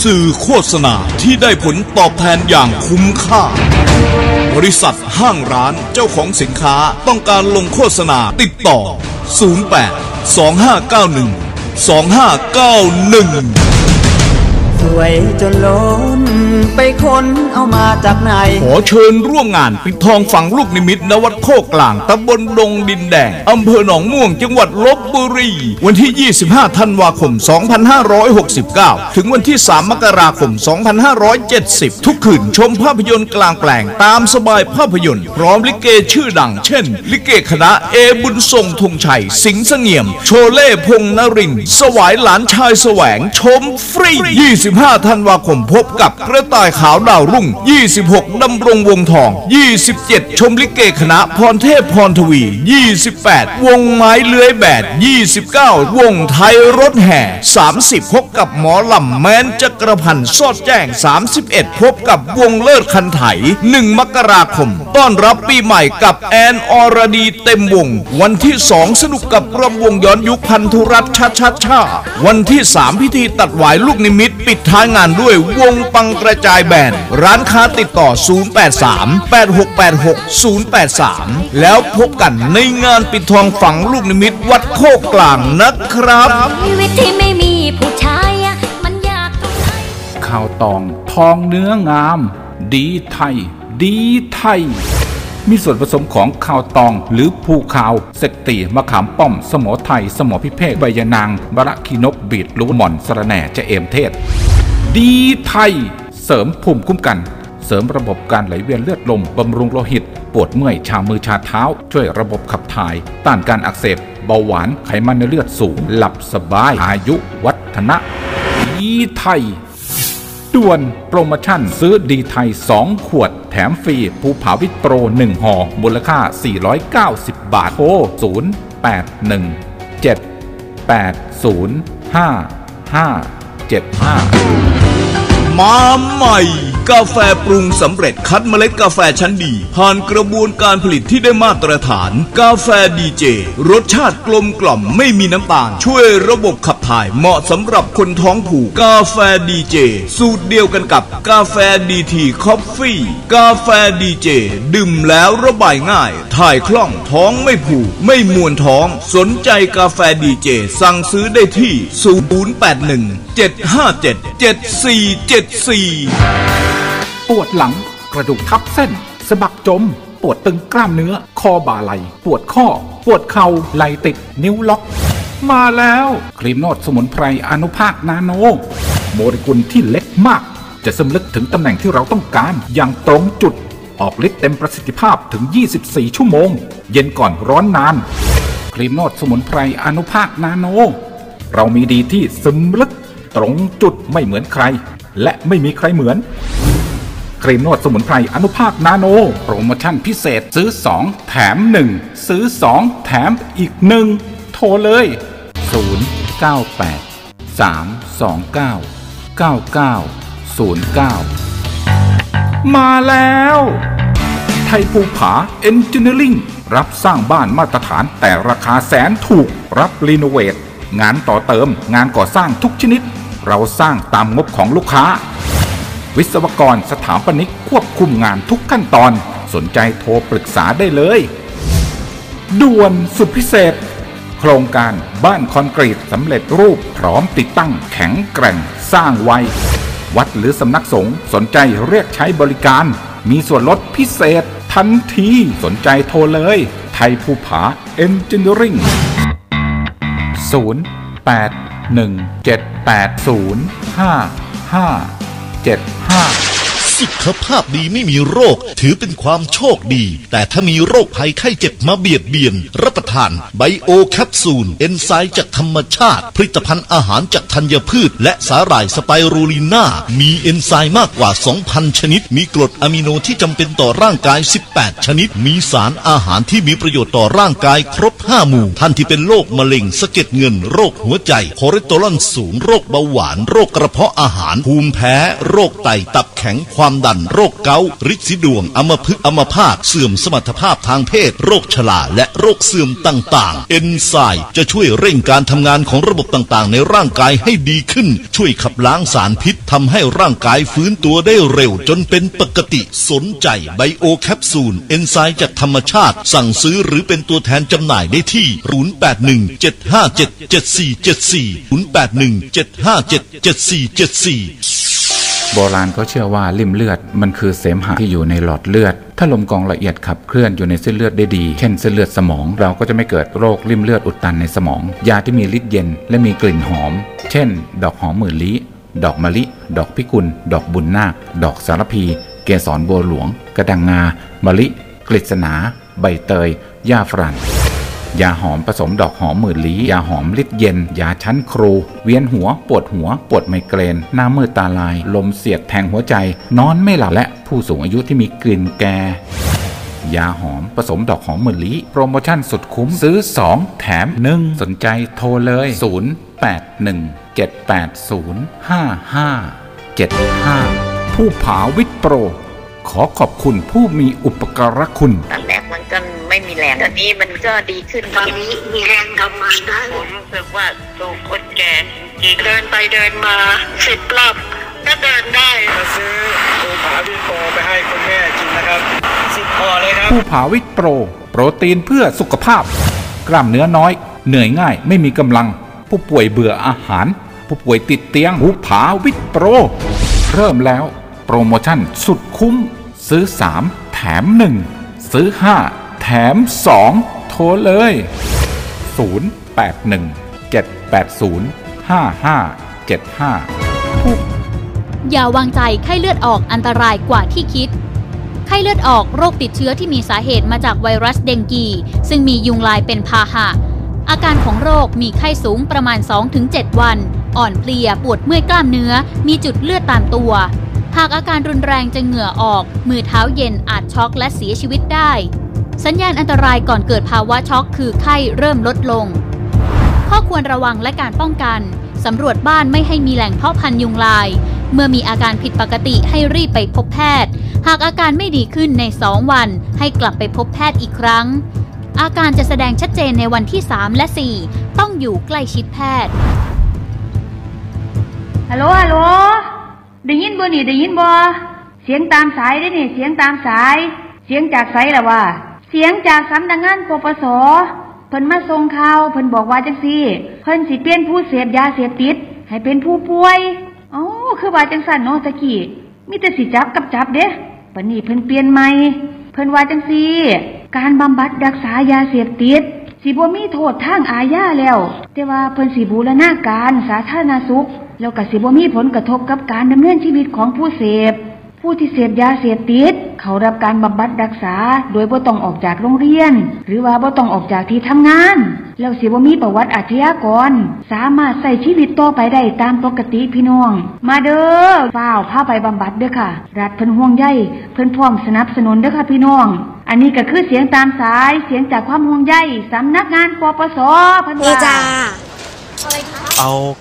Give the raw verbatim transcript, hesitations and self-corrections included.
สื่อโฆษณาที่ได้ผลตอบแทนอย่างคุ้มค่าบริษัทห้างร้านเจ้าของสินค้าต้องการลงโฆษณาติดต่อศูนย์ แปด สอง ห้า เก้า หนึ่ง สอง ห้า เก้า หนึ่งสวยจนล้นไปค้นเอามาจากไหนขอเชิญร่วมงานปิดทองฝังลูกนิมิตณวัดโคกกลางตำบลดงดินแดงอำเภอหนองม่วงจังหวัดลพบุรีวันที่ยี่สิบห้าธันวาคมสองพันห้าร้อยหกสิบเก้าถึงวันที่สามมกราคมสองพันห้าร้อยเจ็ดสิบทุกคืนชมภาพยนตร์กลางแปลงตามสบายภาพยนตร์พร้อมลิเกชื่อดังเช่นลิเกคณะเอบุญทรงธงชัยสิงห์เสงี่ยมโชเล่พงษ์นรินทร์สวายหลานชายแสวงชมฟรียี่สิบห้าธันวาคมพบกับกระต่ายขาวดาวรุ่งยี่สิบหกดำรงวงทองยี่สิบเจ็ดชมลิเกคณะพรเทพพรทวียี่สิบแปดวงไม้เลื้อยแบดยี่สิบเก้าวงไทยรถแห่สามสิบพบกับหมอลำแม้นจักรพันธ์สอดแจ้งสามสิบเอ็ดพบกับวงเลิศคันไถหนึ่งมกราคมต้อนรับปีใหม่กับแอนอรดีเต็มวงวันที่สองสนุกกับรำวงย้อนยุคพันธุรัตน์ชาชาชาวันที่สามพิธีตัดหวายลูกนิมิตปิดท้ายงานด้วยวงปังกระจายแบนร้านค้าติดต่อศูนย์ แปด สาม แปด หก แปด หก ศูนย์ แปด สามแล้วพบกันในงานปิดทองฝังลูกนิมิตวัดโคกกลางนะครับชีวิตที่ไม่มีผู้ชายมันยากตรงไหนข้าวตองทองเนื้องามดีไทยดีไทยมีส่วนผสมของข้าวตองหรือภูขาวเสกตีมะขามป้อมสมอไทยสมอพิเภกใบยะนางบะระขีนกบีดลูกหม่อนสะระแหน่จะเอมเทศดีไทยเสริมภูมิคุ้มกันเสริมระบบการไหลเวียนเลือดลมบำรุงโลหิตปวดเมื่อยชามือชาเท้าช่วยระบบขับถ่ายต้านการอักเสบเบาหวานไขมันในเลือดสูงหลับสบายอายุวัฒนะดีไทยด่วนโปรโมชั่นซื้อดีไทยสองขวดแถมฟรีภูผาวิตโปรหนึ่งห่อมูลค่าสี่ร้อยเก้าสิบบาทโทรศูนย์ แปด หนึ่ง เจ็ด แปด ศูนย์ ห้า ห้า เจ็ด ห้ามาใหม่กาแฟปรุงสำเร็จคัดเมล็ดกาแฟชั้นดีผ่านกระบวนการผลิตที่ได้มาตรฐานกาแฟดีเจรสชาติกลมกล่อมไม่มีน้ำตาลช่วยระบบขับถ่ายเหมาะสำหรับคนท้องผูกกาแฟดีเจสูตรเดียวกันกับกาแฟดีทีคอฟฟี่กาแฟดีเจดื่มแล้วระบายง่ายถ่ายคล่องท้องไม่ผูกไม่มวนท้องสนใจกาแฟดีเจสั่งซื้อได้ที่ศูนย์ แปด หนึ่ง เจ็ด ห้า เจ็ด เจ็ด สี่ เจ็ด สี่ปวดหลังกระดูกทับเส้นสะบักจมปวดตึงกล้ามเนื้อคอบ่าไหล่ปวดข้อปวดเข่าไหล่ติดนิ้วล็อกมาแล้วครีมนวดสมุนไพรอนุภาคนาโนโมเลกุลที่เล็กมากจะซึมลึกถึงตำแหน่งที่เราต้องการอย่างตรงจุดออกฤทธิ์เต็มประสิทธิภาพถึงยี่สิบสี่ชั่วโมงเย็นก่อนร้อนนานครีมนวดสมุนไพรอนุภาคนาโนเรามีดีที่ซึมลึกตรงจุดไม่เหมือนใครและไม่มีใครเหมือนครีมนวดสมุนไพรอนุภาคนาโนโปรโมชั่นพิเศษซื้อสองแถมหนึ่งซื้อสองแถมอีกหนึ่งโทรเลยศูนย์ เก้า แปด สาม สอง เก้า เก้า เก้า ศูนย์ เก้ามาแล้วไทยภูผาเอนจิเนียริ่งรับสร้างบ้านมาตรฐานแต่ราคาแสนถูกรับรีโนเวทงานต่อเติมงานก่อสร้างทุกชนิดเราสร้างตามงบของลูกค้าวิศวกรสถาปนิกควบคุมงานทุกขั้นตอนสนใจโทรปรึกษาได้เลยด่วนสุดพิเศษโครงการบ้านคอนกรีตสำเร็จรูปพร้อมติดตั้งแข็งแกร่งสร้างไววัดหรือสำนักสงฆ์สนใจเรียกใช้บริการมีส่วนลดพิเศษทันทีสนใจโทรเลยไทยภูผาเอนจิเนียริ่งศูนย์ แปด หนึ่ง เจ็ด แปด ศูนย์ ห้า ห้า เจ็ด ห้าสุขภาพดีไม่มีโรคถือเป็นความโชคดีแต่ถ้ามีโรคภัยไข้เจ็บมาเบียดเบียนรับประทานไบโอแคปซูลเอนไซม์จากธรรมชาติผลิตภัณฑ์อาหารจากธัญพืชและสาหร่ายสไปรูลิน่ามีเอนไซม์มากกว่า สองพัน ชนิดมีกรดอะมิโนที่จำเป็นต่อร่างกายสิบแปดชนิดมีสารอาหารที่มีประโยชน์ต่อร่างกายครบห้าหมู่ท่านที่เป็นโรคมะเร็งสะเก็ดเงินโรคหัวใจคอเลสเตอรอลสูงโรคเบาหวานโรคกระเพาะอาหารภูมิแพ้โรคไตตับแข็งความความดันโรคเกาต์ฤทธิ์สีดวงอัมพฤกษ์อัมพาตเสื่อมสมรรถภาพทางเพศโรคชราและโรคเสื่อมต่างๆเอนไซม์จะช่วยเร่งการทำงานของระบบต่างๆในร่างกายให้ดีขึ้นช่วยขับล้างสารพิษทำให้ร่างกายฟื้นตัวได้เร็วจนเป็นปกติสนใจไบโอแคปซูลเอนไซม์จากธรรมชาติสั่งซื้อหรือเป็นตัวแทนจำหน่ายได้ที่ศูนย์ แปด หนึ่ง เจ็ด ห้า เจ็ด เจ็ด สี่ เจ็ด สี่ ศูนย์ แปด หนึ่ง เจ็ด ห้า เจ็ด เจ็ด สี่ เจ็ด สี่โบราณเขาเชื่อว่าลิ่มเลือดมันคือเสมหะที่อยู่ในหลอดเลือดถ้าลมกรองละเอียดขับเคลื่อนอยู่ในเส้นเลือดได้ดีเช่นเส้นเลือดสมองเราก็จะไม่เกิดโรคลิ่มเลือดอุดตันในสมองยาที่มีฤทธิ์เย็นและมีกลิ่นหอมเช่นดอกหอมหมื่นลี้ดอกมะลิดอกพิกุลดอกบุญนาคดอกสารพีเกสรบัวหลวงกระดังงามะลิกฤษณาใบเตยหญ้าฝรั่งยาหอมผสมดอกหอมหมื่นลี้ยาหอมฤทธิ์เย็นยาชั้นครูเวียนหัวปวดหัวปวดไมเกรนหน้ามืดตาลายลมเสียดแทงหัวใจนอนไม่หลับและผู้สูงอายุที่มีกลิ่นแก่ยาหอมผสมดอกหอมหมื่นลี้โปรโมชั่นสุดคุ้มซื้อสองแถมหนึ่งสนใจโทรเลยศูนย์ แปด หนึ่ง เจ็ด แปด ศูนย์ ห้า ห้า เจ็ด ห้าผู้ผาวิทย์โปรขอขอบคุณผู้มีอุปการะคุณตอนแรกมันก็ไม่มีแรงตอนนี้มันก็ดีขึ้นตอนนี้มีแรงทำงานได้ผมรู้สึกว่าตัวคนแก่จริงเดินไปเดินมาสิบรอบก็เดินได้มาซื้อภูผาวิทย์โปรไปให้คุณแม่กินนะครับสิบพอเลยครับผู้ผาวิทย์โปรโปรตีนเพื่อสุขภาพกล้ามเนื้อน้อยเหนื่อยง่ายไม่มีกำลังผู้ป่วยเบื่ออาหารผู้ป่วยติดเตียงผู้ผาวิทย์โปรเริ่มแล้วโปรโมชั่นสุดคุ้มซื้อสามแถมหนึ่งซื้อห้าแถมสองโทรเลยศูนย์ แปด หนึ่ง เจ็ด แปด ศูนย์ ห้า ห้า เจ็ด ห้าอย่าวางใจไข้เลือดออกอันตรายกว่าที่คิดไข้เลือดออกโรคติดเชื้อที่มีสาเหตุมาจากไวรัสเดงกีซึ่งมียุงลายเป็นพาหะอาการของโรคมีไข้สูงประมาณ สองถึงเจ็ด วันอ่อนเพลียปวดเมื่อยกล้ามเนื้อมีจุดเลือดตามตัวหากอาการรุนแรงจะเหงื่อออกมือเท้าเย็นอาจช็อกและเสียชีวิตได้สัญญาณอันตรายก่อนเกิดภาวะช็อกคือไข้เริ่มลดลงข้อควรระวังและการป้องกันสำรวจบ้านไม่ให้มีแหล่งเพาะพันธุ์ยุงลายเมื่อมีอาการผิดปกติให้รีบไปพบแพทย์หากอาการไม่ดีขึ้นในสองวันให้กลับไปพบแพทย์อีกครั้งอาการจะแสดงชัดเจนในวันที่สามและสี่ต้องอยู่ใกล้ชิดแพทย์ฮัลโหลฮัลโหลได้ยินบ่นี่ได้ยินบ่เสียงตามสายได้นี่เสียงตามสายเสียงจากไสล่ะว่าเสียงจากสำนักงานปปส.เพิ่นมาส่งข่าวเพิ่นบอกว่าจังซี่เพิ่นสิเปลี่ยนผู้เสพยาเสพติดให้เป็นผู้ป่วยเอ้าคือว่าจังซั่นเนาะตะกี้มีแต่สิจับกับจับเด้บัดนี้เพิ่นเปลี่ยนใหม่เพิ่นว่าจังซี่การบำบัดรักษายาเสพติดสิบ่มีโทษทางอาญาแล้วแต่ว่าเพิ่นสิบูรณาการสาธารณสุขแล้วก็สิบ่มีผลกระทบกับการดำเนินชีวิตของผู้เสพผู้ที่เสพยาเสพติดเขารับการบำบัดรักษาโดยบ่ต้องออกจากโรงเรียนหรือว่าบ่ต้องออกจากที่ทำงานแล้วสิบ่มีประวัติอาชญากรสามารถใช้ชีวิตต่อไปได้ตามปกติพี่น้องมาเด้อฟ้าวพาไปบำบัดเด้อค่ะรัฐเพิ่นห่วงใยเพิ่นพร้อมสนับสนุนเด้อค่ะพี่น้องอันนี้ก็คือเสียงตามสายเสียงจากความห่วงใยสำนักงานปปส.เพิ่นว่าเอา